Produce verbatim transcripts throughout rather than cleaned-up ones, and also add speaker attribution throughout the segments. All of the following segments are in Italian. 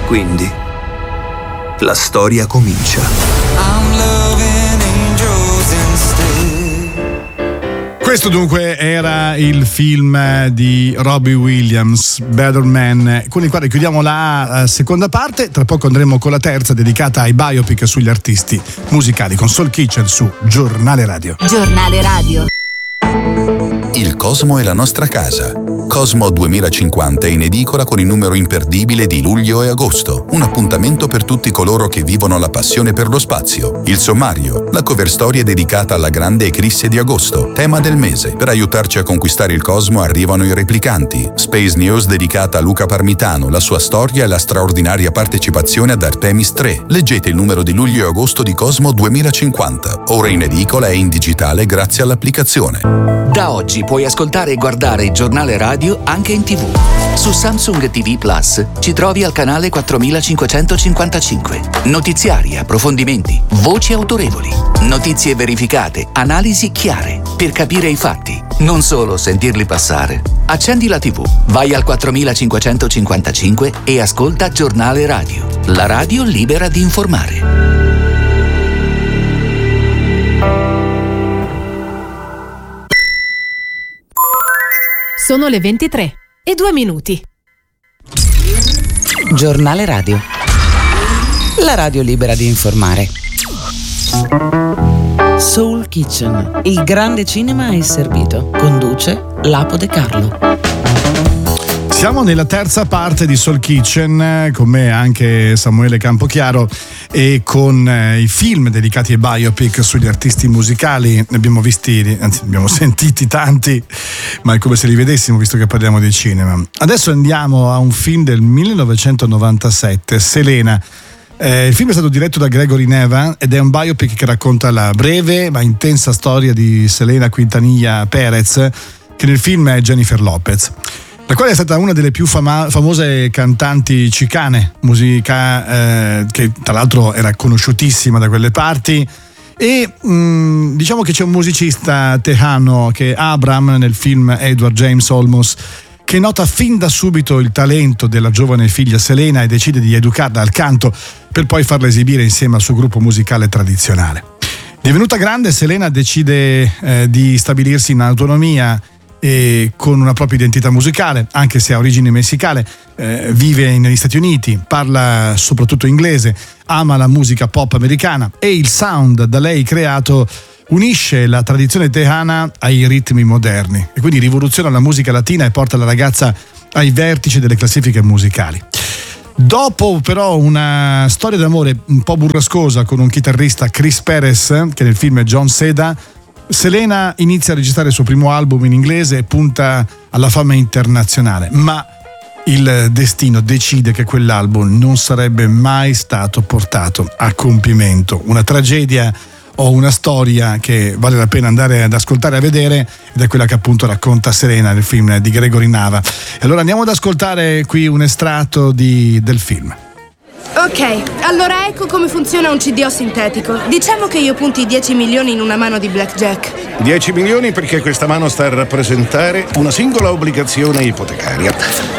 Speaker 1: Quindi, la storia comincia.
Speaker 2: Questo dunque era il film di Robbie Williams, Better Man, con il quale chiudiamo la seconda parte. Tra poco andremo con la terza, dedicata ai biopic sugli artisti musicali, con Soul Kitchen su Giornale Radio.
Speaker 3: Giornale Radio.
Speaker 4: Il Cosmo è la nostra casa. Cosmo duemilacinquanta è in edicola con il numero imperdibile di luglio e agosto. Un appuntamento per tutti coloro che vivono la passione per lo spazio. Il sommario, la cover storia dedicata alla grande eclisse di agosto, tema del mese. Per aiutarci a conquistare il Cosmo arrivano i replicanti. Space News dedicata a Luca Parmitano, la sua storia e la straordinaria partecipazione ad Artemis tre. Leggete il numero di luglio e agosto di Cosmo duemilacinquanta. Ora in edicola e in digitale grazie all'applicazione.
Speaker 5: Da oggi puoi ascoltare e guardare il Giornale Radio anche in tivù. Su Samsung T V Plus ci trovi al canale quattromilacinquecentocinquantacinque. Notiziari, approfondimenti, voci autorevoli, notizie verificate, analisi chiare, per capire i fatti, non solo sentirli passare. Accendi la tivù, vai al quattromilacinquecentocinquantacinque e ascolta Giornale Radio, la radio libera di informare.
Speaker 6: Sono le ventitré e due minuti.
Speaker 7: Giornale Radio. La radio libera di informare. Soul Kitchen. Il grande cinema è servito. Conduce Lapo De Carlo.
Speaker 2: Siamo nella terza parte di Soul Kitchen, con me anche Samuele Campochiaro, e con eh, i film dedicati ai biopic sugli artisti musicali. Ne abbiamo visti, anzi ne abbiamo sentiti tanti, ma è come se li vedessimo visto che parliamo di cinema. Adesso andiamo a un film del millenovecentonovantasette, Selena. Eh, il film è stato diretto da Gregory Neva ed è un biopic che racconta la breve ma intensa storia di Selena Quintanilla Perez, che nel film è Jennifer Lopez, la quale è stata una delle più fama- famose cantanti chicane, musica eh, che tra l'altro era conosciutissima da quelle parti. E mh, diciamo che c'è un musicista tejano, che è Abram, nel film Edward James Olmos, che nota fin da subito il talento della giovane figlia Selena e decide di educarla al canto per poi farla esibire insieme al suo gruppo musicale tradizionale. Divenuta grande, Selena decide eh, di stabilirsi in autonomia e con una propria identità musicale, anche se ha origine messicane. Eh, vive negli Stati Uniti, parla soprattutto inglese, ama la musica pop americana e il sound da lei creato unisce la tradizione tejana ai ritmi moderni e quindi rivoluziona la musica latina e porta la ragazza ai vertici delle classifiche musicali. Dopo però una storia d'amore un po' burrascosa con un chitarrista, Chris Perez, che nel film è John Seda, Selena inizia a registrare il suo primo album in inglese e punta alla fama internazionale, ma il destino decide che quell'album non sarebbe mai stato portato a compimento. Una tragedia o una storia che vale la pena andare ad ascoltare e a vedere, ed è quella che appunto racconta Selena nel film di Gregory Nava. E allora andiamo ad ascoltare qui un estratto di, del film.
Speaker 8: Ok, allora ecco come funziona un C D O sintetico. Diciamo che io punti dieci milioni in una mano di blackjack.
Speaker 9: dieci milioni perché questa mano sta a rappresentare una singola obbligazione ipotecaria.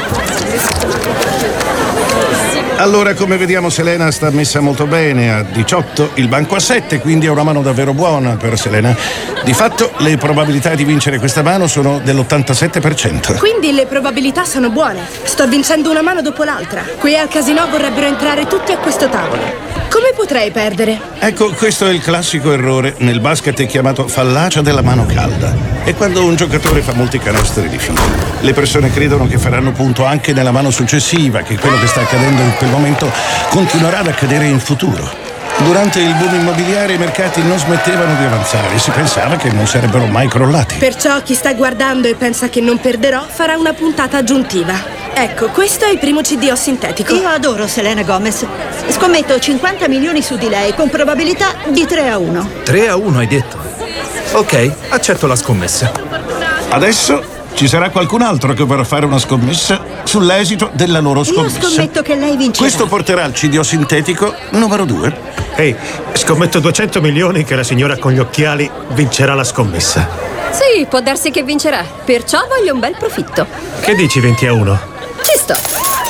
Speaker 9: Allora, come vediamo, Selena sta messa molto bene. A diciotto, il banco a sette, quindi è una mano davvero buona per Selena. Di fatto, le probabilità di vincere questa mano sono dell'ottantasette per cento.
Speaker 8: Quindi le probabilità sono buone. Sto vincendo una mano dopo l'altra. Qui al casino vorrebbero entrare tutti a questo tavolo. Come potrei perdere?
Speaker 9: Ecco, questo è il classico errore. Nel basket è chiamato fallacia della mano calda. È quando un giocatore fa molti canestri di fila. Le persone credono che faranno punto anche nella mano successiva, che quello che sta accadendo in quel momento continuerà ad accadere in futuro. Durante il boom immobiliare i mercati non smettevano di avanzare e si pensava che non sarebbero mai crollati.
Speaker 8: Perciò chi sta guardando e pensa che non perderò farà una puntata aggiuntiva. Ecco, questo è il primo C D O sintetico.
Speaker 10: Io adoro Selena Gomez. Scommetto cinquanta milioni su di lei con probabilità di tre a uno.
Speaker 11: tre a uno hai detto? Ok, accetto la scommessa.
Speaker 9: Adesso ci sarà qualcun altro che vorrà fare una scommessa sull'esito della loro scommessa.
Speaker 10: Io scommetto che lei vincerà.
Speaker 9: Questo porterà al C D O sintetico numero due.
Speaker 12: Ehi, scommetto duecento milioni che la signora con gli occhiali vincerà la scommessa.
Speaker 13: Sì, può darsi che vincerà. Perciò voglio un bel profitto.
Speaker 12: Che dici venti a uno?
Speaker 13: Ci sto.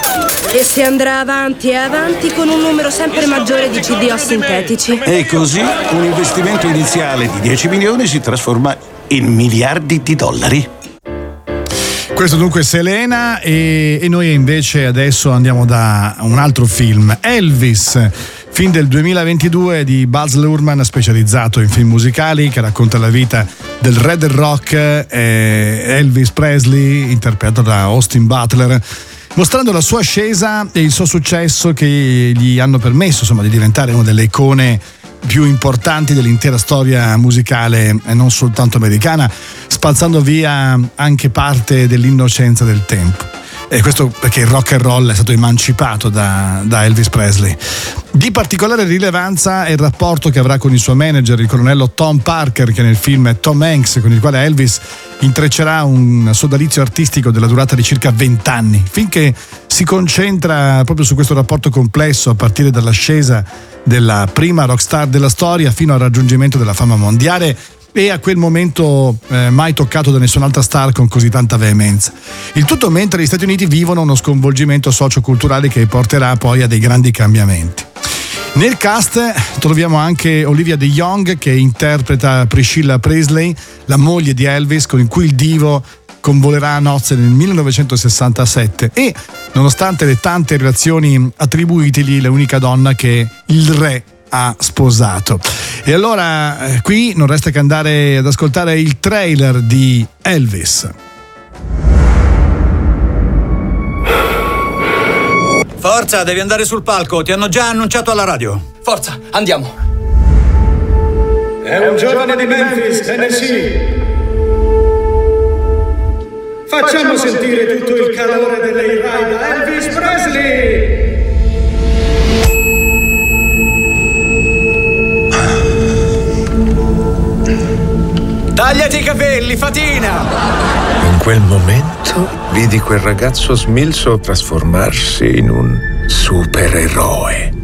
Speaker 8: E si andrà avanti e avanti con un numero sempre maggiore di C D O sintetici.
Speaker 9: E così un investimento iniziale di dieci milioni si trasforma in miliardi di dollari.
Speaker 2: Questo dunque è Selena e, e noi invece adesso andiamo da un altro film, Elvis, film del duemilaventidue di Baz Luhrmann, specializzato in film musicali, che racconta la vita del re del rock, eh, Elvis Presley, interpretato da Austin Butler, mostrando la sua ascesa e il suo successo che gli hanno permesso, insomma, di diventare una delle icone più importanti dell'intera storia musicale e non soltanto americana, spazzando via anche parte dell'innocenza del tempo. E questo perché il rock and roll è stato emancipato da, da Elvis Presley. Di particolare rilevanza è il rapporto che avrà con il suo manager, il colonnello Tom Parker, che nel film è Tom Hanks, con il quale Elvis intreccerà un sodalizio artistico della durata di circa vent'anni, finché si concentra proprio su questo rapporto complesso, a partire dall'ascesa della prima rockstar della storia fino al raggiungimento della fama mondiale, e a quel momento eh, mai toccato da nessun'altra star con così tanta veemenza. Il tutto mentre gli Stati Uniti vivono uno sconvolgimento socioculturale che porterà poi a dei grandi cambiamenti. Nel cast troviamo anche Olivia de Jong, che interpreta Priscilla Presley, la moglie di Elvis, con cui il divo convolerà a nozze nel millenovecentosessantasette, e nonostante le tante relazioni attribuitegli, è l'unica donna che il re ha sposato. E allora eh, qui non resta che andare ad ascoltare il trailer di Elvis.
Speaker 3: Forza, devi andare sul palco, ti hanno già annunciato alla radio.
Speaker 13: Forza, andiamo.
Speaker 14: È un giovane di Memphis, Tennessee. Facciamo sentire tutto il calore delle da Elvis Presley.
Speaker 3: Tagliati i capelli, fatina!
Speaker 15: In quel momento vidi quel ragazzo smilzo trasformarsi in un supereroe.